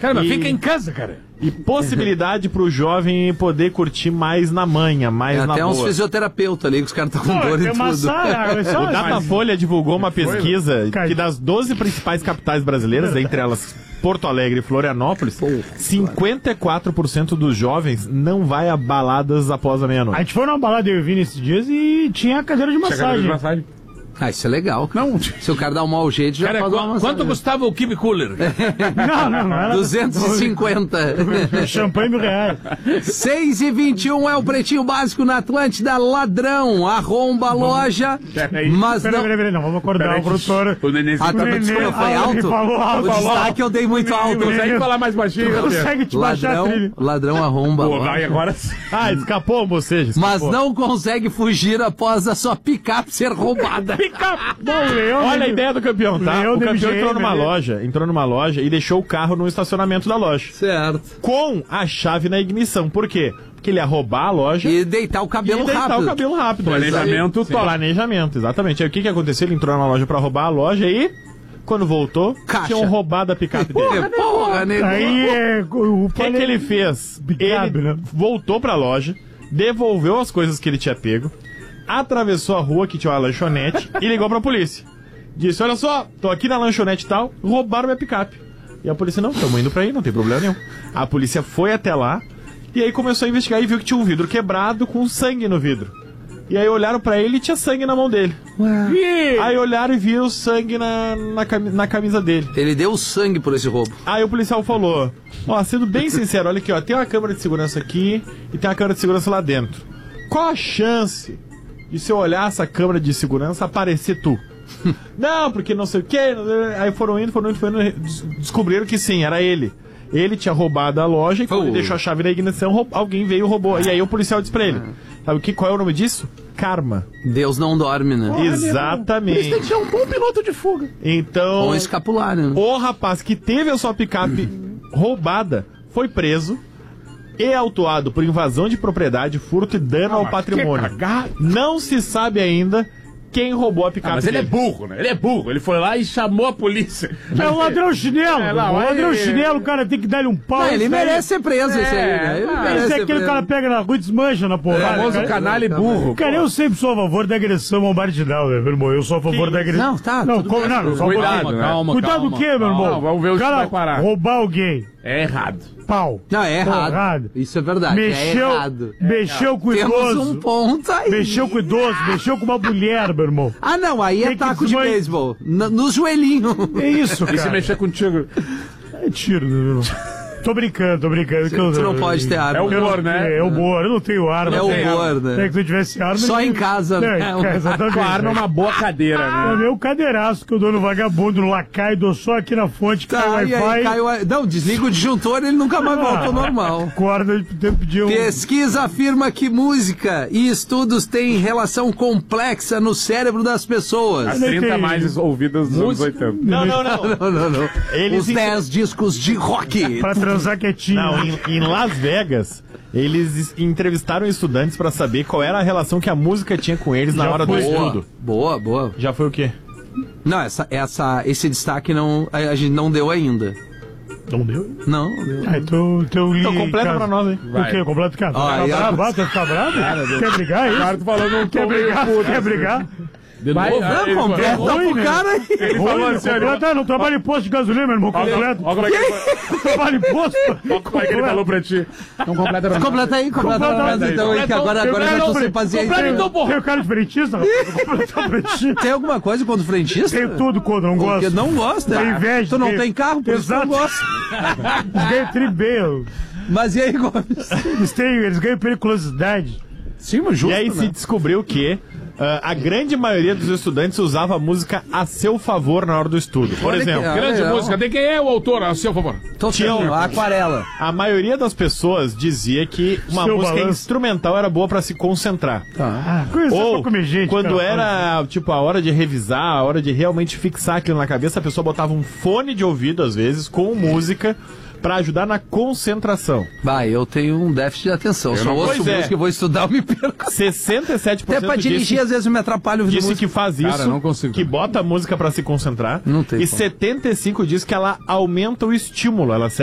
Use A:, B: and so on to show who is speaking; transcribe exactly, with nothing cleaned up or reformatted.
A: Cara, mas
B: e...
A: fica em casa, cara.
B: E possibilidade pro jovem poder curtir mais na manha, mais
C: é,
B: na
C: até
B: boa.
C: Até uns fisioterapeutas ali, que os caras estão com dor e tudo.
B: Sala, o Datafolha divulgou uma pesquisa
A: Foi,
B: que das doze principais capitais brasileiras, entre elas Porto Alegre e Florianópolis, cinquenta e quatro por cento dos jovens não vai a baladas após a meia-noite.
A: A gente foi numa balada eu vi nesses dias e tinha cadeira de massagem. Cadeira de massagem.
C: Ah, isso é legal. Não. Se o cara dá um mau jeito, já
A: cara,
C: faz uma
A: qu-
C: massagem.
A: Quanto custava o Kibe Cooler? não, não, não era...
C: duzentos e cinquenta.
A: Champanhe mil reais.
C: seis e vinte e um é o Pretinho Básico na Atlântida. Ladrão, arromba a loja.
A: Peraí,
C: mas
A: peraí,
C: não...
A: peraí, peraí, não, vamos acordar peraí, o produtor.
D: O neném...
C: Ah, tá,
A: o neném,
C: desculpa, foi
A: ah,
C: alto?
A: Falou alto.
C: O destaque eu dei muito alto.
D: Consegue falar mais baixinho?
A: Consegue te baixar a
C: Ladrão,
A: trilha.
C: ladrão arromba a
D: Pô,
C: loja.
D: vai agora...
B: Ah, escapou, ou seja, escapou.
C: Mas não consegue fugir após a sua picape ser roubada.
A: Picape! Leão,
B: olha a ideia do campeão, tá?
A: Leão
B: O campeão
A: M G M,
B: entrou numa
A: né?
B: loja, entrou numa loja e deixou o carro no estacionamento da loja.
C: Certo.
B: Com a chave na ignição. Por quê? Porque ele ia roubar a loja
C: E deitar o cabelo
B: e deitar
C: rápido.
B: o cabelo rápido.
D: Planejamento
B: Sim,
D: top.
B: Planejamento, exatamente. Aí o que, que aconteceu? Ele entrou na loja pra roubar a loja e, quando voltou,
C: Caixa.
B: tinham roubado a picape dele.
C: Porra, porra, nego.
A: Aí é... O
B: O que, que ele fez?
A: Picape,
B: Ele
A: né?
B: voltou pra loja, devolveu as coisas que ele tinha pego, atravessou a rua que tinha uma lanchonete e ligou pra polícia. Disse, olha só, tô aqui na lanchonete e tal, roubaram minha picape. E a polícia, não, estamos indo pra aí, não tem problema nenhum. A polícia foi até lá e aí começou a investigar e viu que tinha um vidro quebrado com sangue no vidro. E aí olharam pra ele e tinha sangue na mão dele.
A: Ué.
B: Aí olharam e viram sangue na, na, cami- na camisa dele.
C: Ele deu sangue por esse roubo.
B: Aí o policial falou, ó, sendo bem sincero, olha aqui, ó, tem uma câmera de segurança aqui e tem uma câmera de segurança lá dentro. Qual a chance de se eu olhar essa câmera de segurança aparecer tu? Não, porque não sei o que. Aí foram indo, foram indo, foram indo, descobriram que sim, era ele. Ele tinha roubado a loja e quando
C: Oh.
B: ele deixou a chave na ignição, roub- alguém veio e roubou. E aí o policial disse pra ele, sabe o que, qual é o nome disso? Karma.
C: Deus não dorme, né?
B: Exatamente.
A: Tem que ser um bom piloto de fuga.
B: Então,
C: Ou escapulário, né?
B: o rapaz que teve a sua picape roubada foi preso e autuado por invasão de propriedade, furto e dano ao patrimônio. Não se sabe ainda quem roubou a picape
D: Ah, mas ele é
B: dele.
D: burro, né? Ele é burro. Ele foi lá e chamou a polícia.
A: É o ladrão chinelo.
D: É, lá,
A: o ladrão
D: aí-
A: chinelo, o cara tem que dar-lhe um pau.
C: Não, ele
A: esse aí-
C: merece ser preso, esse aí, né? Ele
D: Ah,
C: merece
A: Esse é
C: ser
A: aquele
C: preso.
A: cara pega na rua e desmancha na
D: O
A: porrada.
D: famoso
A: cara.
D: canalha e burro.
A: Cara, eu sempre sou a favor da agressão ao marginal, né, meu irmão? Eu sou a favor da agressão.
C: Não, tá,
A: Não,
C: tudo
A: como,
C: bem.
A: não, só um
D: Cuidado,
A: pouquinho.
D: né?
E: calma,
A: Cuidado
E: calma.
A: do quê, meu irmão?
D: Não, vamos ver onde
A: cara,
D: vai parar.
A: roubar alguém.
D: É errado.
A: Pau.
C: Não, é errado.
A: Porrada.
C: Isso é verdade.
A: Mexeu,
C: é errado.
A: mexeu com o
C: Temos
A: idoso.
C: um ponto aí.
A: Mexeu com o idoso, mexeu com uma mulher, meu irmão.
C: Ah, não, aí é
A: Tem que
C: taco de
A: desman-
C: beisebol. No, no joelhinho.
A: É isso,
D: E se
A: cara.
D: mexer contigo?
A: É tiro, né, meu irmão? Tô brincando, tô brincando. que eu-
C: Tu não pode ter arma.
D: É o
A: eu não-
D: humor, né?
A: É, é humor, eu não tenho arma.
C: É
A: não tenho
C: humor,
A: arma.
C: né?
A: É que se eu tivesse arma...
C: Só
A: eu-
C: em casa,
A: É,
C: né?
A: em casa, exatamente.
D: Com a arma é uma boa cadeira,
A: É
D: né?
A: meu cadeiraço que eu dou no vagabundo, no lacaio, dou só aqui na fonte, cai o
C: Tá, e aí
A: Wi-Fi.
C: cai o... Não, desliga o disjuntor e ele nunca mais volta ao normal.
A: Acorda e tem que pedir um...
C: Pesquisa afirma que música e estudos têm relação complexa no cérebro das pessoas.
D: As
A: nem
D: trinta
A: tem-
D: mais ouvidas dos anos oitenta.
B: Não, não, não.
C: Não, não, não.
B: Eles
C: Os
B: in-
C: dez discos de rock.
A: Pra transar quietinho.
B: Não, em, em Las Vegas, eles es- entrevistaram estudantes pra saber qual era a relação que a música tinha com eles na
A: Já
B: hora do
A: foi.
B: estudo.
C: Boa, boa.
B: Já foi o quê?
C: Não, essa, essa, esse destaque não, a, a gente não deu ainda.
A: Não deu?
C: Não, não deu.
A: Ah, então, então li...
B: Então completa
A: cara.
B: pra nós, hein?
A: O quê? Completa, cara?
C: Ah,
A: Tá
C: e a-
A: bravo? Ah, tu ficar bravo? Quer brigar, é isso?
D: Claro, tu falou num
A: Quer
D: tom meio
A: brigar?
D: puto,
A: Quer
D: assim.
A: brigar?
E: De
D: Vai,
E: novo?
D: ah, ele
C: Não, completa
D: falou-
A: ruim,
C: pro
A: né?
C: cara aí.
D: Ele falou assim, olha,
A: Completa, não trabalha imposto de gasolina, meu irmão.
D: ó, ó,
A: Completa.
D: ó como é que ele
A: Trabalha imposto.
D: ó como é que ele falou pra ti. Não completa pra
C: Completa aí, completa pra nós,
D: aí,
C: então, aí, que agora, agora eu já tô sem paciência.
A: Tem, tem o cara de frentista, rapaz. Vou completar o frentista.
C: Tem alguma coisa contra o frentista?
A: Tenho tudo quando não
C: Porque
A: gosto.
C: não gosta.
A: Tem inveja,
C: Tu não
A: tem-
C: tem carro, por isso tu não
A: Exato.
C: gosta.
A: Eles ganham tribeio.
C: Mas e aí, Gomes?
A: Eles, têm, eles ganham periculosidade.
C: Sim, mas justo,
B: E aí
C: né?
B: se descobriu que ah, a grande maioria dos estudantes usava a música a seu favor na hora do estudo. Por
C: Olha
B: exemplo,
C: que-
D: Grande
C: legal.
D: música. De quem é o autor, a seu favor?
C: Tô tendo a aquarela.
B: a maioria das pessoas dizia que uma
A: Seu
B: música
A: balanço.
B: instrumental era boa pra se concentrar.
A: Ah, coisa
B: Ou
A: pra comer gente.
B: quando
A: cara.
B: era tipo a hora de revisar, a hora de realmente fixar aquilo na cabeça, a pessoa botava um fone de ouvido às vezes com música pra ajudar na concentração.
C: Vai, eu tenho um déficit de atenção. Só
B: não-
C: ouço
B: Pois é.
C: música e vou estudar, eu me perco.
B: sessenta e sete por
C: Até
B: cento
C: pra dirigir,
B: disse,
C: às vezes, eu me atrapalho ouvindo
B: disse
C: música.
B: que faz isso,
E: Cara, não consigo.
B: que bota a música pra se concentrar.
C: Não tem
B: e
C: como.
B: setenta e cinco diz que ela aumenta o estímulo, ela